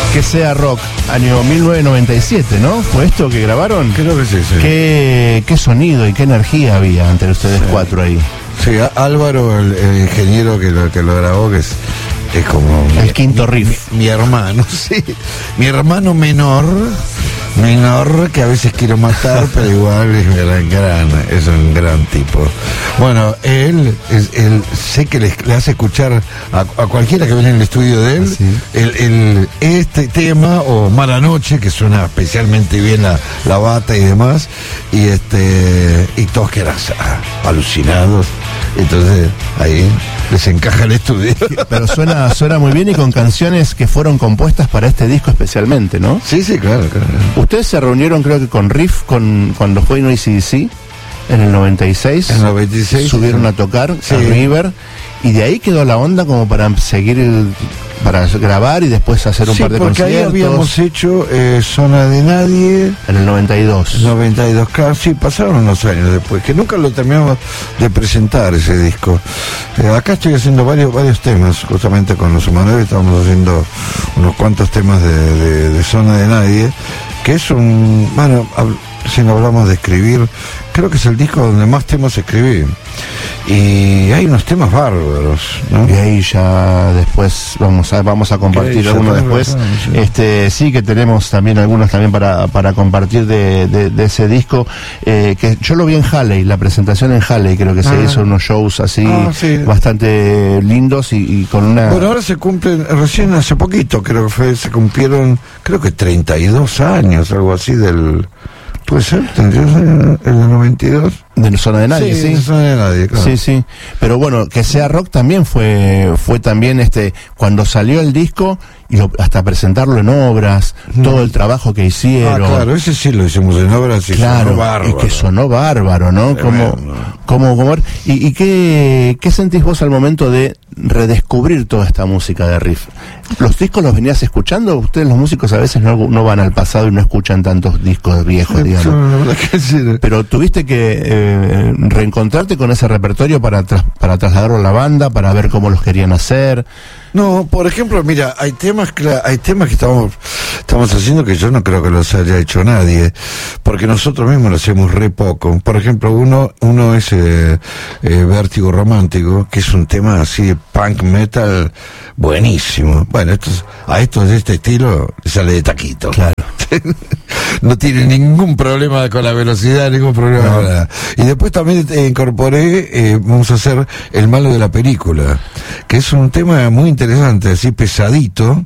Que sea rock, año 1997, ¿no? ¿Fue esto que grabaron? Creo que sí. Qué sonido y qué energía había entre ustedes cuatro ahí. Sí, Álvaro, el ingeniero que lo grabó, que es como... El quinto riff. Mi hermano, sí. Mi hermano menor, que a veces quiero matar, pero igual es un gran tipo. Bueno, él sé que le hace escuchar a cualquiera que viene en el estudio de él, ¿sí? Este tema, o Mala Noche, que suena especialmente bien la bata y demás, y todos quedan alucinados. Entonces ahí les encaja el estudio. Pero suena muy bien, y con canciones que fueron compuestas para este disco especialmente, ¿no? Sí, claro. Ustedes se reunieron, creo que con Riff, cuando fue en AC/DC en el 96. En el 96. Subieron a tocar a River, y de ahí quedó la onda como para seguir para grabar y después hacer un par de conciertos. Ahí habíamos hecho Zona de Nadie. En el 92. 92, claro, sí, pasaron unos años después, que nunca lo terminamos de presentar ese disco. Acá estoy haciendo varios temas, justamente con los Emanuel estamos haciendo unos cuantos temas de Zona de Nadie, que es si no hablamos de escribir, creo que es el disco donde más temas escribí. Y hay unos temas bárbaros, ¿no? Y ahí ya después vamos a compartir algunos después. Sí, que tenemos también algunos también para compartir de ese disco, que yo lo vi en Halley, la presentación en Halley, creo que se hizo unos shows así bastante lindos y con una... Bueno, ahora se cumplen, recién hace poquito se cumplieron, creo que 32 años, algo así del... Puede ser, el de 92. De Zona de Nadie, sí. De Zona de Nadie, claro. Sí. Pero bueno, Que sea rock también fue también cuando salió el disco, y hasta presentarlo en obras, todo el trabajo que hicieron. Claro, ese sí lo hicimos en obras y claro, sonó bárbaro. Es que sonó bárbaro, ¿no? ¿Y qué sentís vos al momento de redescubrir toda esta música de Riff? ¿Los discos los venías escuchando? Ustedes los músicos a veces no van al pasado y no escuchan tantos discos viejos, digamos. Pero tuviste que reencontrarte con ese repertorio para trasladarlo a la banda, para ver cómo los querían hacer. No, por ejemplo, mira, hay temas que estamos haciendo que yo no creo que los haya hecho nadie, porque nosotros mismos lo hacemos re poco. Por ejemplo, uno es Vértigo Romántico, que es un tema así de punk metal buenísimo. Bueno, a estos de este estilo sale de taquito. Claro. No tiene ningún problema con la velocidad, ningún problema con nada. Y después también incorporé, vamos a hacer El Malo de la Película, que es un tema muy interesante, así pesadito.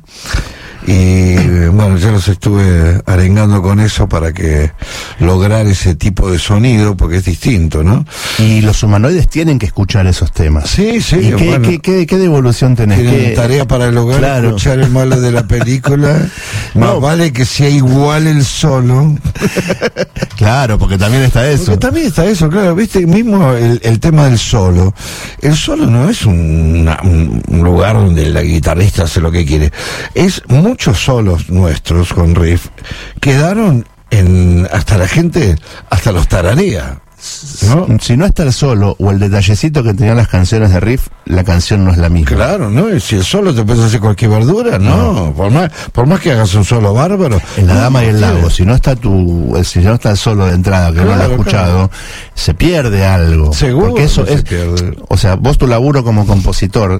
Y bueno, ya los estuve arengando con eso para que lograr ese tipo de sonido, porque es distinto, ¿no? Y los humanoides tienen que escuchar esos temas. Sí. ¿Y qué devolución tenés? Tienen tarea para lograr escuchar El Malo de la Película. Más vale que sea igual el solo. Claro, porque también está eso. Porque también está eso, claro. Viste, mismo el tema del solo. El solo no es un lugar donde la guitarrista hace lo que quiere. Es muchos solos nuestros con Riff quedaron hasta la gente, hasta los tararea, ¿no? Si no está el solo o el detallecito que tenían las canciones de Riff, la canción no es la misma. Claro, ¿no? Y si el solo te puedes hacer cualquier verdura, no. Por más que hagas un solo bárbaro. En La Dama y el Lago, si no está el solo de entrada, que no lo he escuchado, se pierde algo. Seguro. Porque eso se pierde. O sea, vos tu laburo como compositor,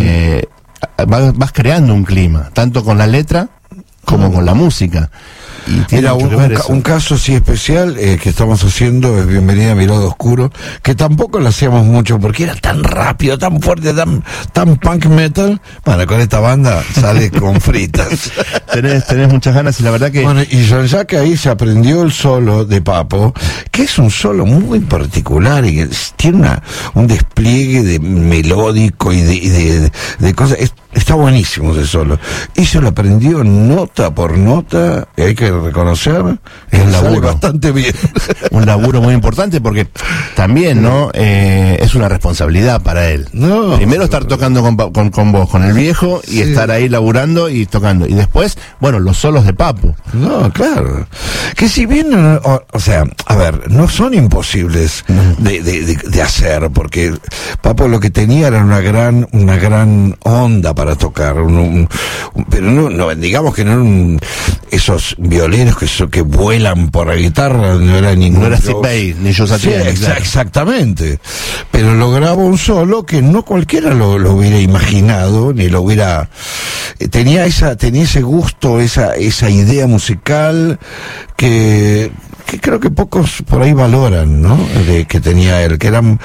vas creando un clima, tanto con la letra como con la música. Y mira, un caso así especial que estamos haciendo es Bienvenida a mi lado oscuro, que tampoco lo hacíamos mucho porque era tan rápido, tan fuerte, tan punk metal. Bueno, con esta banda sale con fritas. tenés muchas ganas, y la verdad que... Bueno, y Jean-Jacques ahí se aprendió el solo de Papo, que es un solo muy particular y que tiene un despliegue de melódico y de cosas. Está buenísimo ese solo. Y se lo aprendió nota por nota, y hay que reconocer, un laburo sale bastante bien. Un laburo muy importante porque también, ¿no? Es una responsabilidad para él. No, primero estar tocando con vos, con el viejo, y estar ahí laburando y tocando. Y después, bueno, los solos de Papo. No, claro. Que si bien, o sea, a ver, no son imposibles de hacer, porque Papo lo que tenía era una gran onda para tocar, pero no digamos que no eran esos violeros que vuelan por la guitarra, no era ningún... No era Steve Vai, ni Joe Satriani. Sí, exactamente. Pero lograba un solo que no cualquiera lo hubiera imaginado, ni lo hubiera... Tenía ese gusto, esa idea musical que creo que pocos por ahí valoran, ¿no? Que tenía él,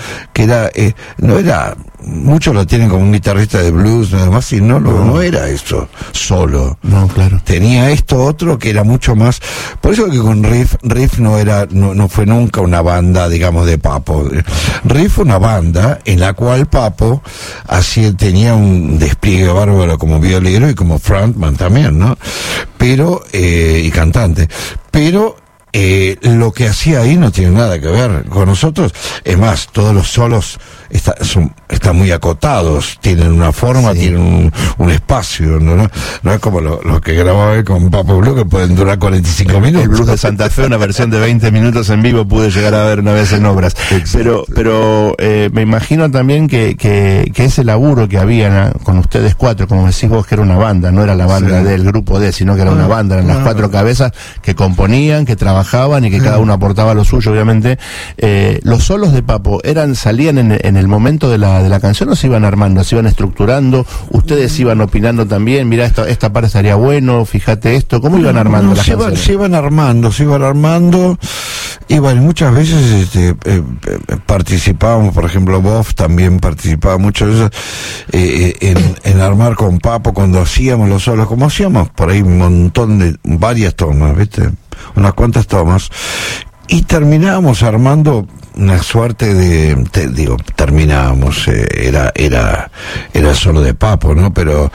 no era, muchos lo tienen como un guitarrista de blues, nada más, y no era eso solo. No, claro. Tenía esto otro que era mucho más, por eso que con Riff no fue nunca una banda, digamos, de Papo. Riff fue una banda en la cual Papo tenía un despliegue bárbaro como violero y como frontman también, ¿no? Pero, y cantante. Pero, lo que hacía ahí no tiene nada que ver con nosotros. Es más, todos los solos están muy acotados, tienen una forma, sí, tienen un espacio, no es como lo que grababa él con Papo Blue, que pueden durar 45 minutos. El Blues de Santa Fe, una versión de 20 minutos en vivo, pude llegar a ver una vez en obras. Pero me imagino también que ese laburo que había con ustedes cuatro, como decís vos, que era una banda, no era la banda del grupo D, sino que era una banda, eran las cuatro cabezas que componían, que trabajaban y que cada uno aportaba lo suyo, obviamente. Los solos de Papo salían en el momento de la canción, o se iban armando, se iban estructurando, ustedes iban opinando también, mira, esta parte estaría bueno, fíjate esto, ¿cómo iban armando las canciones? Se iban armando, y bueno, muchas veces participábamos, por ejemplo, Boff también participaba mucho de eso, en armar con Papo cuando hacíamos los solos, como hacíamos por ahí varias tomas, ¿viste? Unas cuantas tomas, y terminábamos armando una suerte era solo de Papo, ¿no? Pero,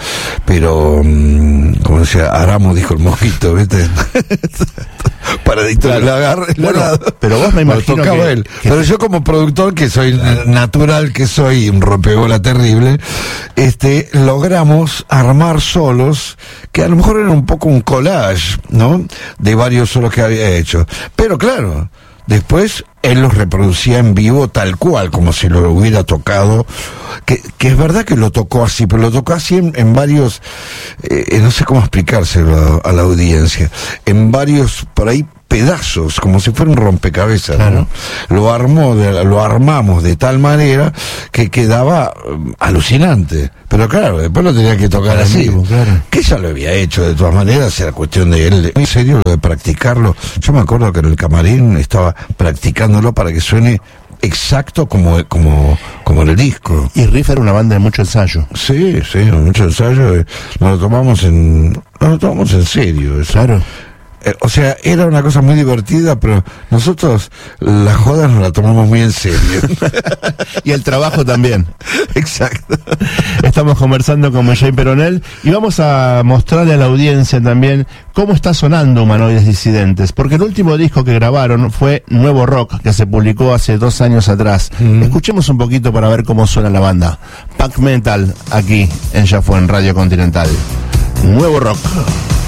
como decía, Aramo dijo el mojito, ¿viste? Para dictar la agarre. Bueno, pero vos me imagino tocaba él. Pero yo como productor, que soy natural, que soy un rompebola terrible, logramos armar solos que a lo mejor eran un poco un collage, ¿no? De varios solos que había hecho. Pero claro, después él los reproducía en vivo tal cual, como si lo hubiera tocado, que es verdad que lo tocó así, pero lo tocó así en varios, no sé cómo explicárselo a la audiencia, en varios, por ahí, pedazos, como si fuera un rompecabezas, claro, ¿no? Lo armamos de tal manera que quedaba alucinante. Pero claro, después lo tenía que tocar así, vivo, claro, que ya lo había hecho de todas maneras, era cuestión de él, en serio, lo de practicarlo. Yo me acuerdo que en el camarín estaba practicándolo para que suene exacto como en el disco. Y Riff era una banda de mucho ensayo. Sí, mucho ensayo. Nos lo tomamos en serio, eso. Claro. O sea, era una cosa muy divertida, pero nosotros la joda nos la tomamos muy en serio. Y el trabajo también. Exacto. Estamos conversando con Jay Peronel y vamos a mostrarle a la audiencia también cómo está sonando Humanoides Disidentes, porque el último disco que grabaron fue Nuevo Rock, que se publicó hace 2 años atrás. Escuchemos un poquito para ver cómo suena la banda. Punk Metal, aquí en Ya Fue en Radio Continental. Nuevo Rock.